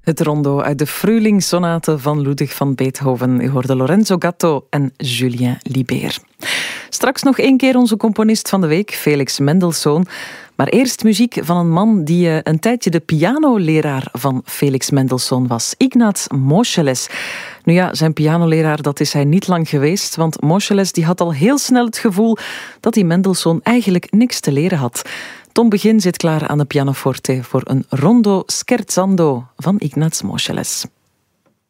Het rondo uit de Frühlingssonate van Ludwig van Beethoven. U hoorde Lorenzo Gatto en Julien Libert. Straks nog 1 keer onze componist van de week, Felix Mendelssohn. Maar eerst muziek van een man die een tijdje de pianoleraar van Felix Mendelssohn was. Ignaz Moscheles. Nu ja, zijn pianoleraar, dat is hij niet lang geweest, want Moscheles die had al heel snel het gevoel dat hij Mendelssohn eigenlijk niks te leren had. Tom Begin zit klaar aan de pianoforte voor een rondo scherzando van Ignaz Moscheles.